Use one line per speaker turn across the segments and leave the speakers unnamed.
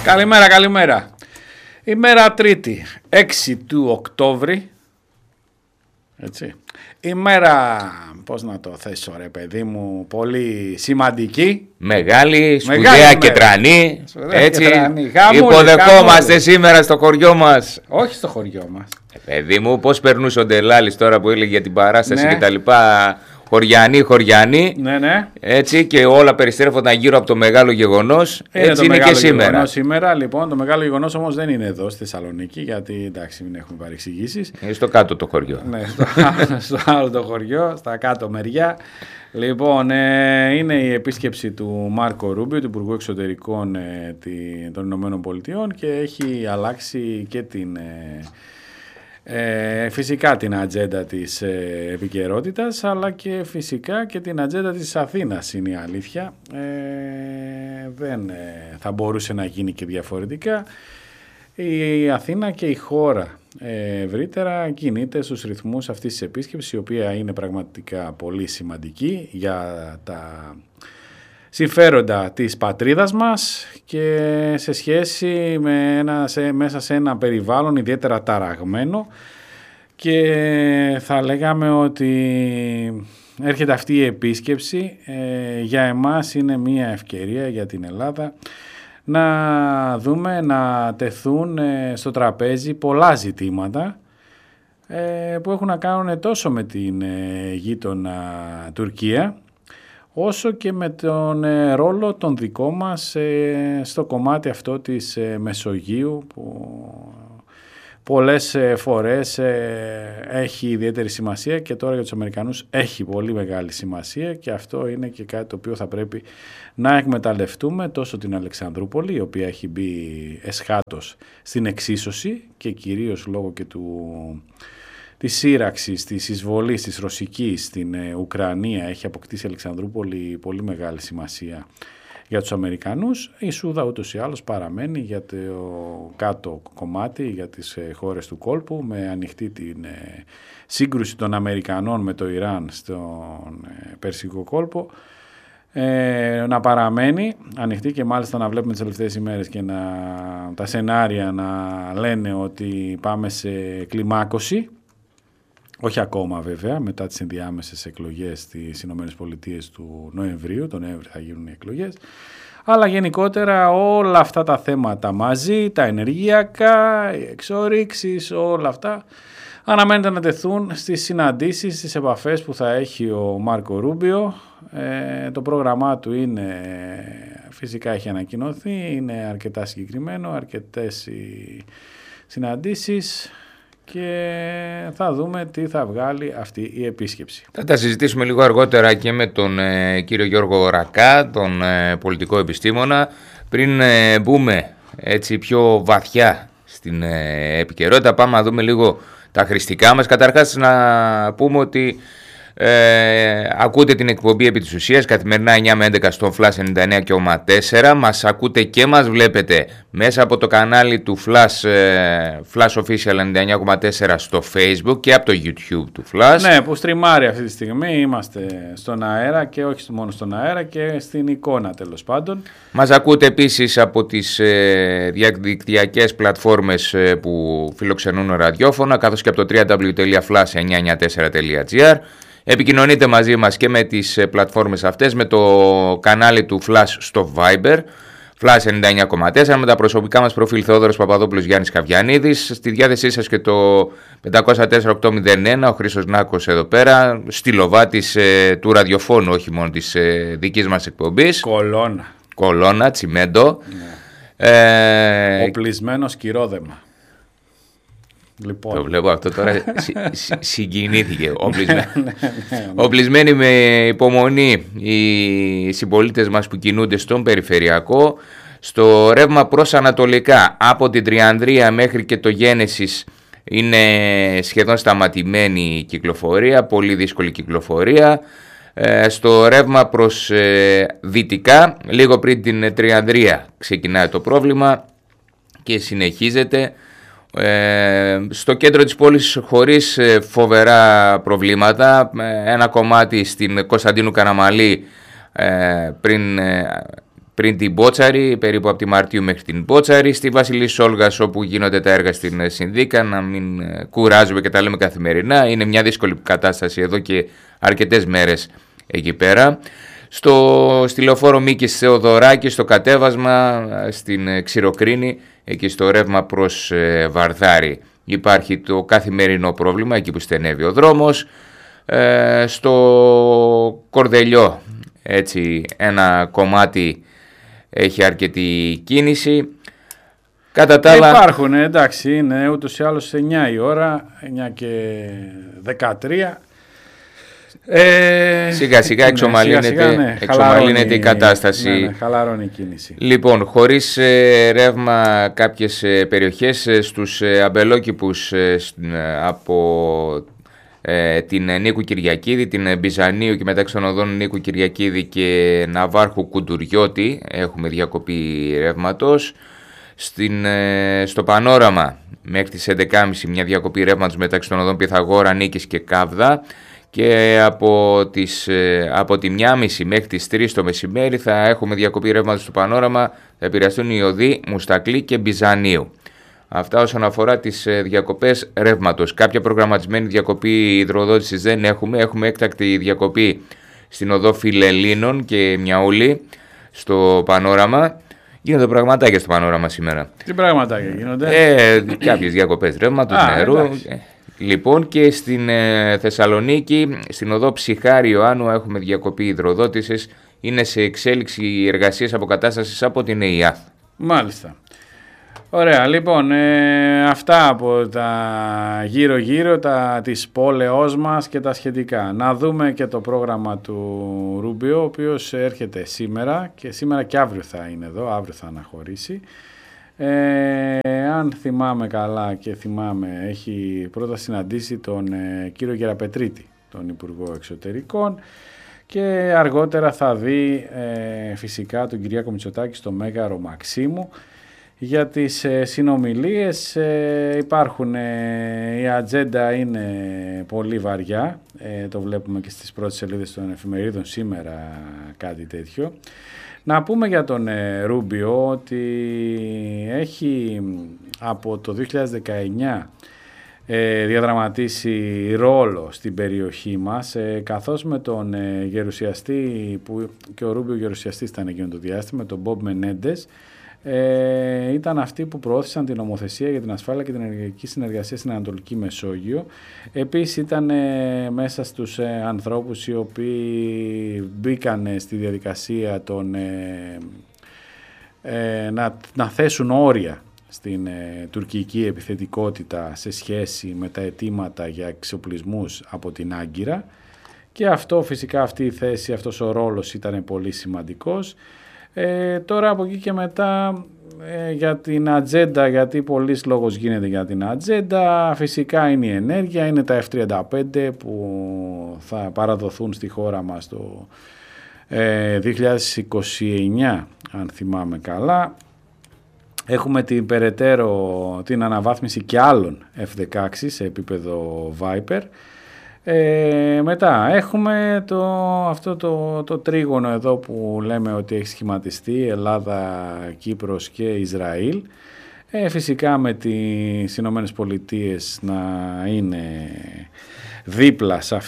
Καλημέρα. Ημέρα Τρίτη, 6 του Οκτώβρη. Έτσι. Ημέρα, πώς να το θέσω ρε παιδί μου, πολύ σημαντική.
Μεγάλη, σπουδαία και τρανή. Έτσι, υποδεχόμαστε σήμερα στο χωριό μας.
Όχι στο χωριό μας.
Παιδί μου, πώς περνούσε ο Ντελάλης τώρα που έλεγε για την παράσταση και τα λοιπά. Χωριανή.
Ναι.
Έτσι, και όλα περιστρέφονταν γύρω από το μεγάλο γεγονός. Έτσι είναι και σήμερα.
Σήμερα λοιπόν το μεγάλο γεγονός όμως δεν είναι εδώ στη Θεσσαλονίκη, γιατί εντάξει μην έχουμε παρεξηγήσεις.
Είναι στο κάτω το χωριό.
Ναι, στο άλλο το χωριό, στα κάτω μεριά. Λοιπόν, είναι η επίσκεψη του Μάρκο Ρούμπιο, του Υπουργού Εξωτερικών των Ηνωμένων Πολιτειών, και έχει αλλάξει και φυσικά την ατζέντα της επικαιρότητας, αλλά και φυσικά και την ατζέντα της Αθήνας, είναι η αλήθεια. Δεν θα μπορούσε να γίνει και διαφορετικά. Η Αθήνα και η χώρα ευρύτερα κινείται στους ρυθμούς αυτής της επίσκεψης, η οποία είναι πραγματικά πολύ σημαντική για τα συμφέροντα της πατρίδας μας και σε σχέση με μέσα σε ένα περιβάλλον ιδιαίτερα ταραγμένο, και θα λέγαμε ότι έρχεται αυτή η επίσκεψη για εμάς είναι μια ευκαιρία για την Ελλάδα να δούμε να τεθούν στο τραπέζι πολλά ζητήματα που έχουν να κάνουν τόσο με την γείτονα Τουρκία, όσο και με τον ρόλο τον δικό μας στο κομμάτι αυτό της Μεσογείου, που πολλές φορές έχει ιδιαίτερη σημασία και τώρα για τους Αμερικανούς έχει πολύ μεγάλη σημασία, και αυτό είναι και κάτι το οποίο θα πρέπει να εκμεταλλευτούμε, τόσο την Αλεξανδρούπολη, η οποία έχει μπει εσχάτως στην εξίσωση και κυρίως λόγω και της σύραξης, της εισβολής της ρωσικής στην Ουκρανία, έχει αποκτήσει η Αλεξανδρούπολη πολύ μεγάλη σημασία για τους Αμερικανούς. Η Σούδα ούτως ή άλλως παραμένει για το κάτω κομμάτι, για τις χώρες του κόλπου, με ανοιχτή την σύγκρουση των Αμερικανών με το Ιράν στον Περσικό κόλπο, να παραμένει ανοιχτή, και μάλιστα να βλέπουμε τις τελευταίες ημέρες και τα σενάρια να λένε ότι πάμε σε κλιμάκωση. Όχι ακόμα βέβαια, μετά τις ενδιάμεσες εκλογές στις Ηνωμένες Πολιτείες του Νοεμβρίου, τον Νοέμβρη θα γίνουν οι εκλογές, αλλά γενικότερα όλα αυτά τα θέματα μαζί, τα ενεργειακά, οι εξορίξεις, όλα αυτά αναμένεται να τεθούν στις συναντήσεις, στις επαφές που θα έχει ο Μάρκο Ρούμπιο. Το πρόγραμμά του φυσικά έχει ανακοινωθεί, είναι αρκετά συγκεκριμένο, αρκετές οι συναντήσεις, και θα δούμε τι θα βγάλει αυτή η επίσκεψη.
Θα τα συζητήσουμε λίγο αργότερα και με τον κύριο Γιώργο Ρακά, τον πολιτικό επιστήμονα. Πριν μπούμε έτσι πιο βαθιά στην επικαιρότητα, πάμε να δούμε λίγο τα χρηστικά μας. Καταρχάς να πούμε ότι ακούτε την εκπομπή επί της ουσίας καθημερινά 9 με 11 στο Flash 99,4. Μας ακούτε και μας βλέπετε μέσα από το κανάλι του Flash Official 99,4 στο Facebook και από το YouTube του Flash.
Ναι, που στριμάρει αυτή τη στιγμή. Είμαστε στον αέρα, και όχι μόνο στον αέρα, και στην εικόνα τέλος πάντων.
Μας ακούτε επίσης από τις διαδικτυακές πλατφόρμες που φιλοξενούν ραδιόφωνα, καθώς και από το www.flash994.gr. Επικοινωνείτε μαζί μας και με τις πλατφόρμες αυτές, με το κανάλι του Flash στο Viber, Flash 99,4, με τα προσωπικά μας προφίλ Θεόδωρος Παπαδόπουλος, Γιάννης Καβιανίδης. Στη διάθεσή σας και το 504-801, ο Χρήστος Νάκος εδώ πέρα, στυλοβάτης του ραδιοφώνου, όχι μόνο της δικής μας εκπομπής. Κολώνα, τσιμέντο.
Ναι. Οπλισμένο σκυρόδεμα. Λοιπόν.
Το βλέπω αυτό τώρα, συγκινήθηκε. Οπλισμένοι με υπομονή οι συμπολίτες μας που κινούνται στον περιφερειακό, στο ρεύμα προς ανατολικά από την Τριανδρία μέχρι και το Γένεσης είναι σχεδόν σταματημένη η κυκλοφορία, πολύ δύσκολη κυκλοφορία. Στο ρεύμα προς δυτικά, λίγο πριν την Τριανδρία ξεκινάει το πρόβλημα και συνεχίζεται. Στο κέντρο της πόλης χωρίς φοβερά προβλήματα. Ένα κομμάτι στην Κωνσταντίνου Καραμαλή πριν πριν την Μπότσαρη, περίπου από τη Μαρτίου μέχρι την Μπότσαρη, στη Βασιλής Όλγας όπου γίνονται τα έργα στην Συνδίκα, να μην κουράζουμε και τα λέμε καθημερινά. Είναι μια δύσκολη κατάσταση εδώ και αρκετές μέρες εκεί πέρα. Στη λεωφόρο Μίκης Θεοδωράκη, στο κατέβασμα στην Ξηροκρίνη, εκεί στο ρεύμα προς Βαρδάρη. Υπάρχει το καθημερινό πρόβλημα, εκεί που στενεύει ο δρόμος. Στο Κορδελιό, έτσι, ένα κομμάτι έχει αρκετή κίνηση. Κατά τα άλλα...
Υπάρχουν, εντάξει, είναι ούτως ή άλλως 9 η ώρα, 9 και 13.
Σιγά σιγά εξομαλύνεται η κατάσταση.
Ναι, χαλαρώνει η κίνηση.
Λοιπόν, χωρίς ρεύμα κάποιες περιοχές, στους αμπελόκηπους από την Νίκου Κυριακίδη, την Μπιζανίου και μεταξύ των οδών Νίκου Κυριακίδη και Ναβάρχου Κουντουριώτη έχουμε διακοπή ρεύματος. Στο Πανόραμα μέχρι τις 11.30 μια διακοπή ρεύματος μεταξύ των οδών Πυθαγόρα, Νίκης και Κάβδα. Και από τη 1.30 μέχρι τις 3 το μεσημέρι θα έχουμε διακοπή ρεύματος στο Πανόραμα, θα επηρεαστούν οι οδοί Μουστακλή και Μπιζανίου. Αυτά όσον αφορά τις διακοπές ρεύματος. Κάποια προγραμματισμένη διακοπή υδροδότησης δεν έχουμε. Έχουμε έκτακτη διακοπή στην οδό Φιλελλήνων και Μιαούλη στο Πανόραμα. Γίνονται πραγματάκια στο Πανόραμα σήμερα.
Τι πραγματάκια γίνονται?
Κάποιες διακοπές ρεύματος, νερού. Λοιπόν, και στην Θεσσαλονίκη, στην οδό Ψυχάρη Ιωάννου έχουμε διακοπή υδροδότησης. Είναι σε εξέλιξη εργασίες αποκατάστασης από την ΕΙΑΘ.
Μάλιστα. Ωραία, λοιπόν, αυτά από τα γύρω-γύρω της πόλεως μας και τα σχετικά. Να δούμε και το πρόγραμμα του Ρούμπιο, ο οποίος έρχεται σήμερα και αύριο θα είναι εδώ, αύριο θα αναχωρήσει. Αν θυμάμαι καλά και έχει πρώτα συναντήσει τον κύριο Γεραπετρίτη, τον Υπουργό Εξωτερικών, και αργότερα θα δει φυσικά τον Κυριάκο Μητσοτάκη στο Μέγαρο Μαξίμου για τις συνομιλίες. Η ατζέντα είναι πολύ βαριά, το βλέπουμε και στις πρώτες σελίδες των εφημερίδων σήμερα κάτι τέτοιο. Να πούμε για τον Ρούμπιο ότι έχει από το 2019 διαδραματίσει ρόλο στην περιοχή μας, καθώς με τον γερουσιαστή, που και ο Ρούμπιο γερουσιαστής ήταν εκείνο το διάστημα, τον Μπομπ Μενέντες, ήταν αυτοί που προώθησαν την νομοθεσία για την ασφάλεια και την ενεργειακή συνεργασία στην Ανατολική Μεσόγειο. Επίσης ήταν μέσα στους ανθρώπους οι οποίοι μπήκαν στη διαδικασία να θέσουν όρια στην τουρκική επιθετικότητα σε σχέση με τα αιτήματα για εξοπλισμούς από την Άγκυρα, και αυτό φυσικά, αυτή η θέση, αυτός ο ρόλος ήταν πολύ σημαντικός. Τώρα από εκεί και μετά για την ατζέντα, γιατί πολλής λόγος γίνεται για την ατζέντα, φυσικά είναι η ενέργεια, είναι τα F-35 που θα παραδοθούν στη χώρα μας το 2029 αν θυμάμαι καλά. Έχουμε την αναβάθμιση και άλλων F-16 σε επίπεδο Viper. Μετά έχουμε το τρίγωνο εδώ που λέμε ότι έχει σχηματιστεί, Ελλάδα, Κύπρος και Ισραήλ. Φυσικά με τις Ηνωμένες Πολιτείες να είναι δίπλα σε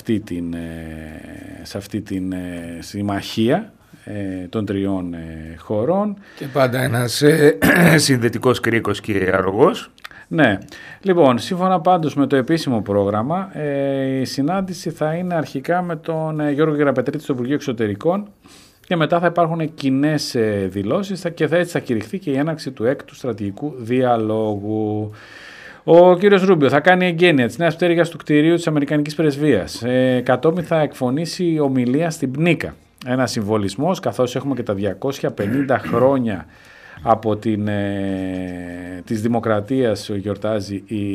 αυτή την συμμαχία των τριών χωρών.
Και πάντα ένας συνδετικός κρίκος και αργός.
Ναι. Λοιπόν, σύμφωνα πάντως με το επίσημο πρόγραμμα, η συνάντηση θα είναι αρχικά με τον Γιώργο Γεραπετρίτη στο Υπουργείο Εξωτερικών και μετά θα υπάρχουν κοινές δηλώσεις και έτσι θα κηρυχθεί και η έναρξη του έκτου στρατηγικού διαλόγου. Ο κύριος Ρούμπιο θα κάνει εγγένεια της νέας πτέρυγας του κτηρίου της Αμερικανικής Πρεσβείας. Κατόπιν θα εκφωνήσει ομιλία στην Πνίκα. Ένα συμβολισμός, καθώς έχουμε και τα 250 χρόνια από της δημοκρατίας γιορτάζει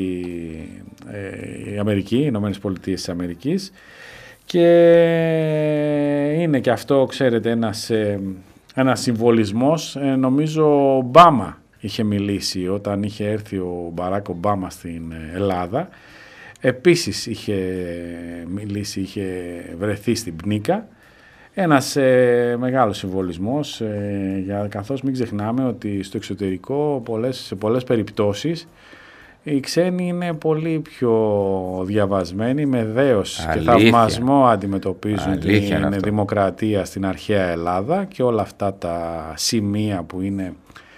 η Αμερική, οι Ηνωμένες Πολιτείες της Αμερικής, και είναι και αυτό, ξέρετε, ένας συμβολισμός. Νομίζω ο Ομπάμα είχε μιλήσει όταν είχε έρθει ο Μπαράκ Ομπάμα στην Ελλάδα. Επίσης είχε μιλήσει, είχε βρεθεί στην Πνίκα. Ένας μεγάλος συμβολισμός, καθώς μην ξεχνάμε ότι στο εξωτερικό σε πολλές περιπτώσεις οι ξένοι είναι πολύ πιο διαβασμένοι, με δέος και θαυμασμό αντιμετωπίζουν την δημοκρατία στην αρχαία Ελλάδα και όλα αυτά τα σημεία που είναι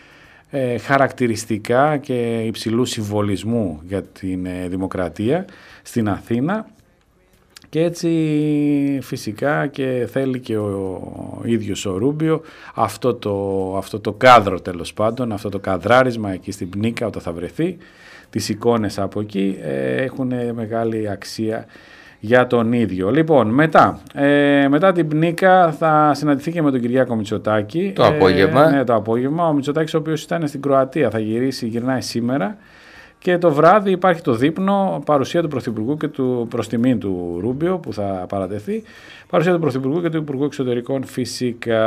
χαρακτηριστικά και υψηλού συμβολισμού για την δημοκρατία στην Αθήνα. Και έτσι φυσικά και θέλει και ο ίδιος ο Ρούμπιο αυτό το κάδρο, τέλος πάντων, αυτό το καδράρισμα εκεί στην Πνίκα όταν θα βρεθεί, τις εικόνες από εκεί έχουν μεγάλη αξία για τον ίδιο. Λοιπόν, μετά την Πνίκα θα συναντηθεί και με τον Κυριάκο Μητσοτάκη.
Το απόγευμα.
Ναι, το απόγευμα. Ο Μητσοτάκης, ο οποίος ήταν στην Κροατία, θα γυρνάει σήμερα. Και το βράδυ υπάρχει το δείπνο, παρουσία του Πρωθυπουργού και προς τιμήν του Ρούμπιο που θα παρατεθεί, παρουσία του Πρωθυπουργού και του Υπουργού Εξωτερικών φυσικά.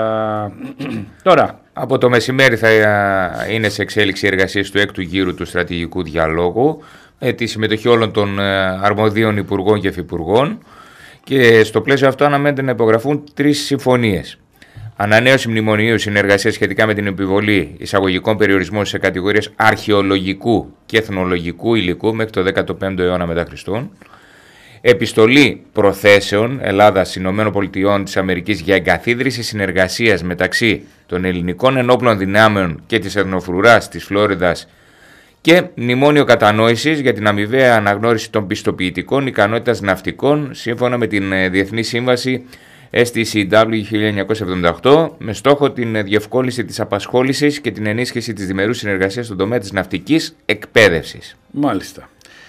Τώρα,
από το μεσημέρι θα είναι σε εξέλιξη εργασίες του έκτου γύρου του στρατηγικού διαλόγου, τη συμμετοχή όλων των αρμοδίων υπουργών και υφυπουργών, και στο πλαίσιο αυτό αναμένεται να υπογραφούν 3 συμφωνίες. Ανανέωση μνημονίου συνεργασίας σχετικά με την επιβολή εισαγωγικών περιορισμών σε κατηγορίες αρχαιολογικού και εθνολογικού υλικού μέχρι το 15ο αιώνα μετά Χριστόν. Επιστολή προθέσεων Ελλάδας Ηνωμένων Πολιτειών της Αμερικής για εγκαθίδρυση συνεργασίας μεταξύ των ελληνικών ενόπλων δυνάμεων και της εθνοφρουράς της Φλόριδας και μνημόνιο κατανόησης για την αμοιβαία αναγνώριση των πιστοποιητικών ικανότητας ναυτικών σύμφωνα με την Διεθνή Σύμβαση STCW 1978, με στόχο την διευκόλυνση της απασχόλησης και την ενίσχυση της διμερούς συνεργασίας στον τομέα της ναυτικής εκπαίδευσης.
Μάλιστα.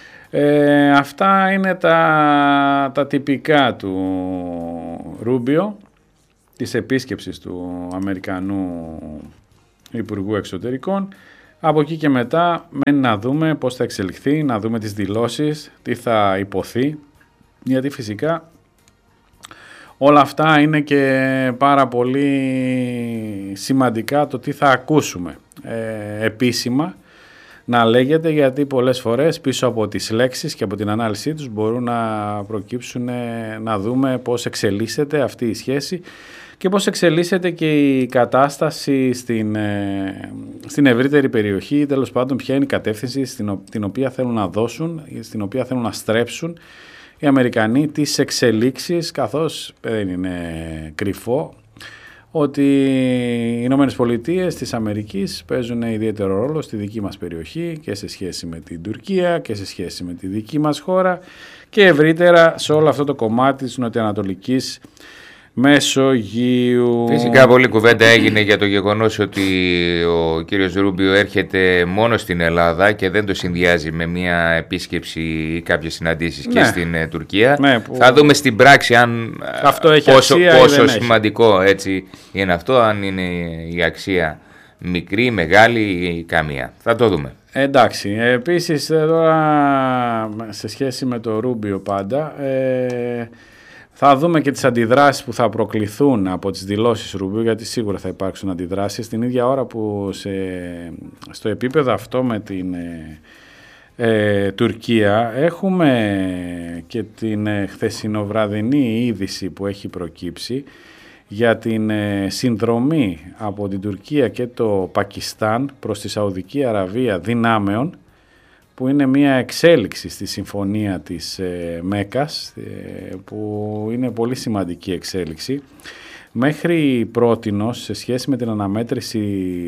Αυτά είναι τα τυπικά του Ρούμπιο, της επίσκεψης του Αμερικανού Υπουργού Εξωτερικών. Από εκεί και μετά μένει να δούμε πώς θα εξελιχθεί, να δούμε τις δηλώσεις, τι θα υποθεί, γιατί φυσικά όλα αυτά είναι και πάρα πολύ σημαντικά το τι θα ακούσουμε επίσημα να λέγεται, γιατί πολλές φορές πίσω από τις λέξεις και από την ανάλυση τους μπορούν να προκύψουν, να δούμε πώς εξελίσσεται αυτή η σχέση και πώς εξελίσσεται και η κατάσταση στην ευρύτερη περιοχή, τέλος πάντων ποια είναι η κατεύθυνση την οποία θέλουν να δώσουν, στην οποία θέλουν να στρέψουν οι Αμερικανοί τις εξελίξεις, καθώς δεν είναι κρυφό ότι οι Ηνωμένες Πολιτείες της Αμερικής παίζουν ιδιαίτερο ρόλο στη δική μας περιοχή και σε σχέση με την Τουρκία και σε σχέση με τη δική μας χώρα και ευρύτερα σε όλο αυτό το κομμάτι της νοτιοανατολικής Μεσογείου.
Φυσικά πολλή κουβέντα έγινε για το γεγονός ότι ο κύριος Ρούμπιο έρχεται μόνο στην Ελλάδα και δεν το συνδυάζει με μια επίσκεψη ή κάποιες συναντήσεις και στην Τουρκία. Θα δούμε στην πράξη αν
αυτό έχει
πόσο σημαντικό έτσι είναι αυτό, αν είναι η αξία μικρή, μεγάλη ή καμία. Θα το δούμε.
Εντάξει, επίσης τώρα σε σχέση με το Ρούμπιο πάντα θα δούμε και τις αντιδράσεις που θα προκληθούν από τις δηλώσεις Ρούμπιο, γιατί σίγουρα θα υπάρξουν αντιδράσεις την ίδια ώρα που στο επίπεδο αυτό με την Τουρκία έχουμε και την χθεσινοβραδινή είδηση που έχει προκύψει για την συνδρομή από την Τουρκία και το Πακιστάν προς τη Σαουδική Αραβία δυνάμεων, που είναι μια εξέλιξη στη συμφωνία της Μέκας, που είναι πολύ σημαντική εξέλιξη. Μέχρι πρότινος, σε σχέση με την αναμέτρηση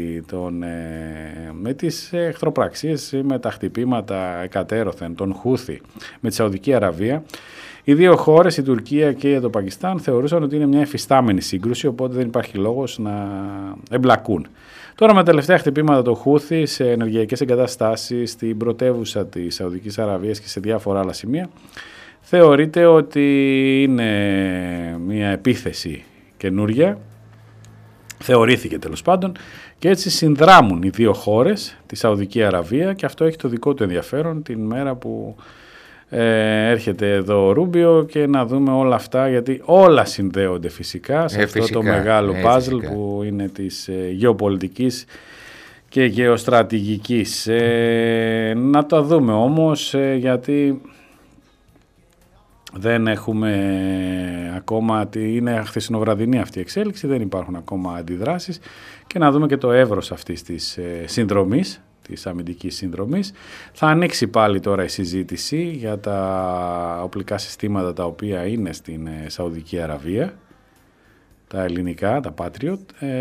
με τις εχθροπραξίες, με τα χτυπήματα εκατέρωθεν των Χούθη με τη Σαουδική Αραβία, οι δύο χώρες, η Τουρκία και το Πακιστάν, θεωρούσαν ότι είναι μια εφιστάμενη σύγκρουση, οπότε δεν υπάρχει λόγος να εμπλακούν. Τώρα με τα τελευταία χτυπήματα των Χούθη σε ενεργειακές εγκαταστάσεις στην πρωτεύουσα της Σαουδικής Αραβίας και σε διάφορα άλλα σημεία, θεωρείται ότι είναι μια επίθεση καινούρια, θεωρήθηκε τέλος πάντων, και έτσι συνδράμουν οι δύο χώρες, τη Σαουδική Αραβία, και αυτό έχει το δικό του ενδιαφέρον την μέρα που έρχεται εδώ ο Ρούμπιο, και να δούμε όλα αυτά, γιατί όλα συνδέονται φυσικά σε αυτό το μεγάλο παζλ που είναι της γεωπολιτικής και γεωστρατηγικής. Να το δούμε όμως, γιατί Δεν έχουμε ακόμα, είναι χθεσινοβραδινή αυτή η εξέλιξη, δεν υπάρχουν ακόμα αντιδράσεις και να δούμε και το εύρος αυτής της συνδρομής, της αμυντικής συνδρομής. Θα ανοίξει πάλι τώρα η συζήτηση για τα οπλικά συστήματα τα οποία είναι στην Σαουδική Αραβία, τα ελληνικά, τα Patriot,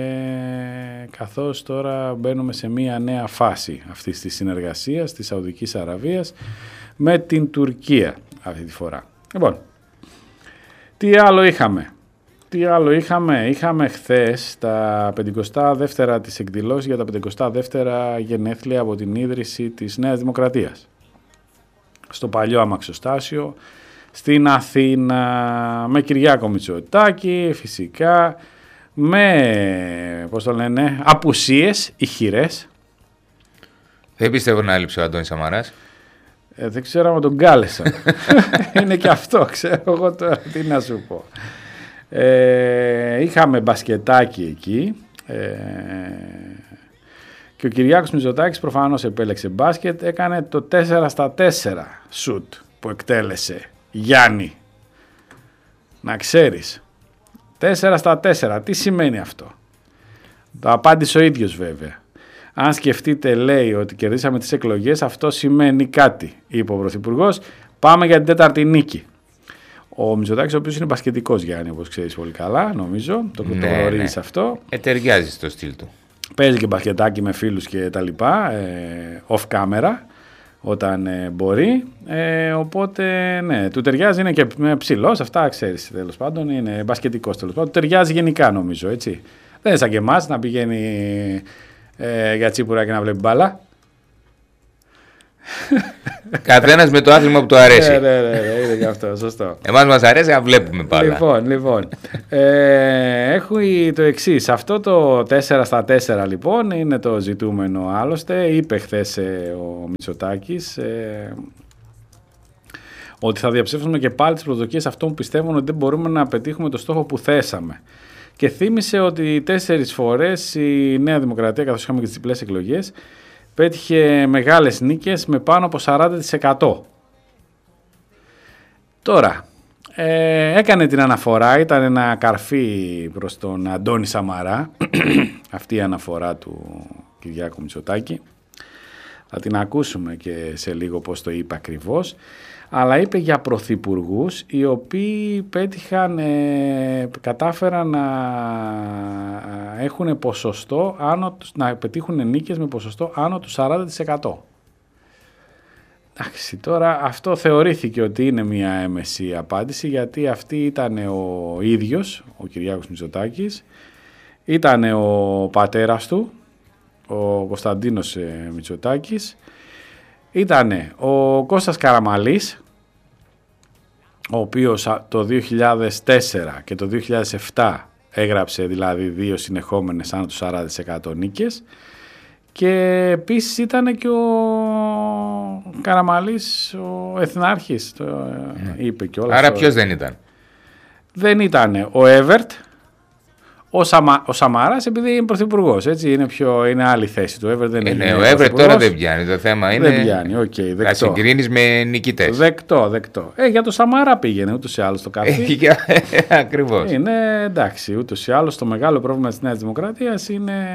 καθώς τώρα μπαίνουμε σε μια νέα φάση αυτής της συνεργασίας της Σαουδικής Αραβίας με την Τουρκία αυτή τη φορά. Λοιπόν, τι άλλο είχαμε. Είχαμε χθες τα 52 της εκδηλώσεις για τα 52 γενέθλια από την ίδρυση της Νέας Δημοκρατίας. Στο παλιό αμαξοστάσιο, στην Αθήνα, με Κυριάκο Μητσοτάκη, φυσικά, με, απουσίες ηχηρές.
Δεν πιστεύω να έλειψε ο Αντώνης Σαμαράς.
Δεν ξέρω αν τον κάλεσα. Είναι και αυτό, ξέρω εγώ τώρα τι να σου πω. Είχαμε μπασκετάκι εκεί και ο Κυριάκος Μητσοτάκης προφανώς επέλεξε μπάσκετ, έκανε το 4x4 σουτ που εκτέλεσε Γιάννη. Να ξέρεις, 4x4, τι σημαίνει αυτό? Το απάντησε ο ίδιος βέβαια. Αν σκεφτείτε, λέει, ότι κερδίσαμε τις εκλογές, αυτό σημαίνει κάτι, είπε ο Πρωθυπουργός. Πάμε για την τέταρτη νίκη. Ο Μητσοτάκης, ο οποίος είναι μπασκετικός, Γιάννη, όπως ξέρεις πολύ καλά, νομίζω, το γνωρίζεις αυτό.
Ταιριάζει στο στυλ του.
Παίζει και μπασκετάκι με φίλους και τα λοιπά, off camera, όταν μπορεί. Οπότε, ναι, του ταιριάζει, είναι και ψηλός, αυτά ξέρεις, τέλος πάντων, είναι μπασκετικός τέλος πάντων. Του ταιριάζει γενικά, νομίζω, έτσι. Δεν είναι σαν και εμάς να πηγαίνει για τσίπουρα και να βλέπει μπάλα.
Καθένας με το άθλημα που του αρέσει.
Ναι, είναι και αυτό, σωστό.
Εμάς μας αρέσει να βλέπουμε μπάλα.
Λοιπόν. Έχω το εξής. Αυτό το 4x4 λοιπόν είναι το ζητούμενο άλλωστε. Είπε χθες ο Μητσοτάκης ότι θα διαψεύσουμε και πάλι τις προσδοκίες αυτών που πιστεύουν ότι δεν μπορούμε να πετύχουμε το στόχο που θέσαμε. Και θύμισε ότι 4 φορές η Νέα Δημοκρατία, καθώς είχαμε και τις διπλές εκλογές, πέτυχε μεγάλες νίκες με πάνω από 40%. Τώρα, έκανε την αναφορά, ήταν ένα καρφί προς τον Αντώνη Σαμαρά, αυτή η αναφορά του Κυριάκου Μητσοτάκη. Θα την ακούσουμε και σε λίγο πώς το είπε ακριβώς. Αλλά είπε για πρωθυπουργούς οι οποίοι κατάφεραν να έχουν ποσοστό να πετύχουν νίκες με ποσοστό άνω του 40%. Εντάξει, τώρα αυτό θεωρήθηκε ότι είναι μια έμεση απάντηση, γιατί αυτή ήταν ο ίδιος, ο Κυριάκος Μητσοτάκης, ήταν ο πατέρας του, ο Κωνσταντίνος Μητσοτάκης, ήταν ο Κώστας Καραμαλής, ο οποίος το 2004 και το 2007 έγραψε δηλαδή 2 συνεχόμενες άνω του 40% νίκες, και επίσης ήταν και ο Καραμαλής ο εθνάρχης, είπε και όλα.
Άρα ποιος δεν ήταν?
Δεν ήταν ο Εύερτ, ο Σαμαράς, επειδή είναι πρωθυπουργός, έτσι, είναι άλλη θέση του. Εύερτ δεν είναι.
Ο Εύερτ τώρα δεν πιάνει, το θέμα είναι.
Δεν πιάνει, δεκτό.
Θα συγκρίνεις με νικητές.
Δεκτό. Για το Σαμαρά πήγαινε ούτως ή άλλως το καρφί.
Ακριβώς.
Είναι εντάξει, ούτως ή άλλως το μεγάλο πρόβλημα της Νέας Δημοκρατίας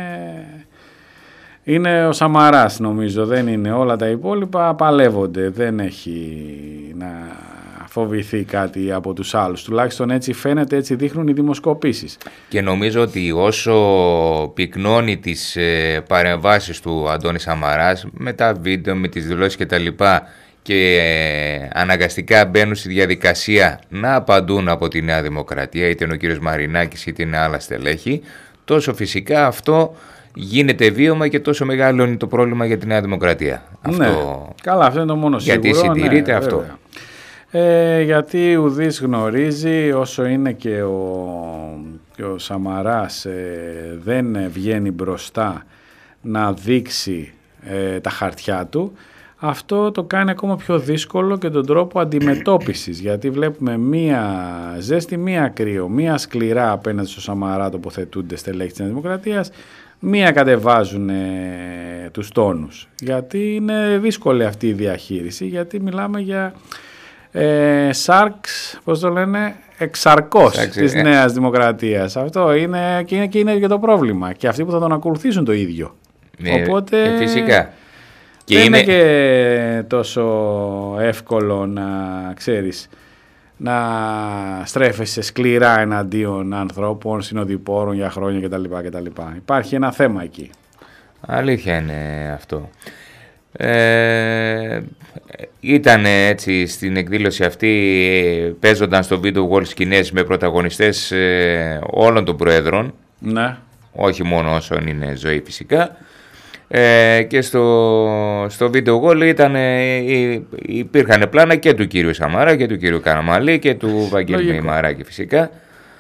είναι ο Σαμαράς, νομίζω. Δεν είναι, όλα τα υπόλοιπα παλεύονται. Δεν έχει να φοβηθεί κάτι από τους άλλους. Τουλάχιστον έτσι φαίνεται, έτσι δείχνουν οι δημοσκοπήσεις.
Και νομίζω ότι όσο πυκνώνει τις παρεμβάσεις του Αντώνη Σαμαράς με τα βίντεο, με τις δηλώσεις κτλ. Και αναγκαστικά μπαίνουν στη διαδικασία να απαντούν από τη Νέα Δημοκρατία, είτε είναι ο κύριος Μαρινάκης είτε είναι άλλα στελέχη, τόσο φυσικά αυτό γίνεται βίωμα και τόσο μεγάλο είναι το πρόβλημα για τη Νέα Δημοκρατία.
Ναι, καλά, αυτό είναι το μόνο σίγουρο.
Γιατί συντηρείται αυτό.
Γιατί ουδής γνωρίζει, όσο είναι και ο Σαμαράς δεν βγαίνει μπροστά να δείξει τα χαρτιά του, αυτό το κάνει ακόμα πιο δύσκολο και τον τρόπο αντιμετώπισης, γιατί βλέπουμε μία ζέστη, μία κρύο, μία σκληρά απέναντι στο Σαμαρά τοποθετούνται στελέχη της Νέας Δημοκρατίας, μία κατεβάζουν τους τόνους, γιατί είναι δύσκολη αυτή η διαχείριση, γιατί μιλάμε για Σάρξ, πώς το λένε, εξαρκός της Νέας Δημοκρατίας. Αυτό είναι και το πρόβλημα. Και αυτοί που θα τον ακολουθήσουν το ίδιο. Οπότε
φυσικά.
Δεν είναι και τόσο εύκολο να ξέρεις, να στρέφεσαι σκληρά εναντίον ανθρώπων, συνοδοιπόρων για χρόνια κτλ. Υπάρχει ένα θέμα εκεί.
Αλήθεια είναι αυτό. Ήταν έτσι στην εκδήλωση αυτή, παίζονταν στο video wall σκηνές με πρωταγωνιστές όλων των προέδρων,
ναι.
Όχι μόνο όσων είναι ζωή φυσικά, και στο video wall υπήρχαν πλάνα και του κύριου Σαμαρά και του κύριου Καραμαλή και του Βαγγέλη Μεϊμαράκη φυσικά.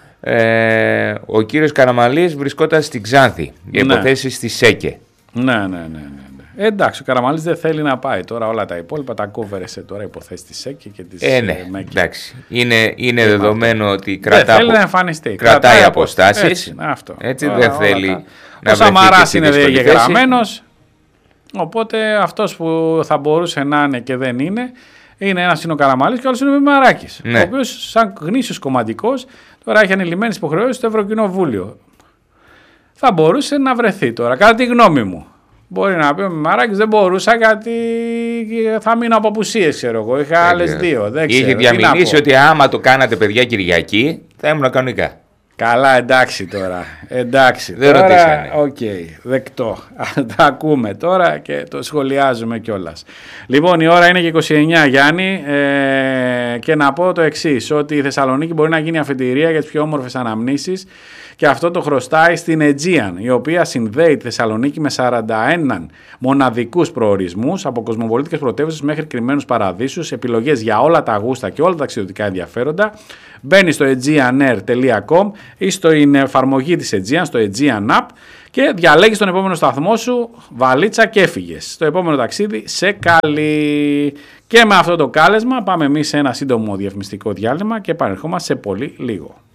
Ο κύριος Καραμαλής βρισκόταν στην Ξάνθη για υποθέσεις στη ΣΕΚΕ.
Ναι. Εντάξει, ο Καραμαλής δεν θέλει να πάει τώρα, όλα τα υπόλοιπα τα κόβερεσε τώρα υποθέσεις της ΣΕΚΕ και της ΜΕΚΕ.
Εντάξει. Είναι δεδομένο ότι
θέλει να εμφανιστεί.
Κρατάει αποστάσεις. Έτσι δεν θέλει να βρεθεί.
Ο Σαμαράς είναι διαγεγραμμένος, οπότε αυτός που θα μπορούσε να είναι και δεν είναι ένας είναι ο Καραμαλής και ο άλλος είναι ο Μεϊμαράκης. Ο οποίος σαν γνήσιος κομματικός τώρα έχει ανηλυμένες υποχρεώσεις στο Ευρωκοινοβούλιο. Θα μπορούσε να βρεθεί τώρα, κατά τη γνώμη μου. Μπορεί να πει ο Μεϊμαράκης δεν μπορούσα γιατί θα μείνω από απουσίες, ξέρω εγώ. Είχα άλλες δύο.
Είχε διαμηνήσει ότι άμα το κάνατε παιδιά Κυριακή θα ήμουν κανονικά.
Καλά, εντάξει τώρα. Εντάξει.
Δεν ρωτήσανε.
Οκ, δεκτό. Τα ακούμε τώρα και το σχολιάζουμε κιόλας. Λοιπόν, η ώρα είναι και 29, Γιάννη, και να πω το εξής, ότι η Θεσσαλονίκη μπορεί να γίνει αφετηρία για τις πιο όμορφες αναμνήσεις και αυτό το χρωστάει στην Aegean, η οποία συνδέει τη Θεσσαλονίκη με 41 μοναδικούς προορισμούς, από κοσμοπολίτικες πρωτεύουσες μέχρι κρυμμένους παραδείσους, επιλογές για όλα τα γούστα και όλα τα ταξιδιωτικά ενδιαφέροντα. Μπαίνει στο aegeanair.com ή στην εφαρμογή της Aegean, στο Aegean App, και διαλέγεις τον επόμενο σταθμό σου, βαλίτσα και έφυγες. Το επόμενο ταξίδι σε καλεί. Και με αυτό το κάλεσμα πάμε εμείς σε ένα σύντομο διαφημιστικό διάλειμμα και επανερχόμαστε σε πολύ λίγο.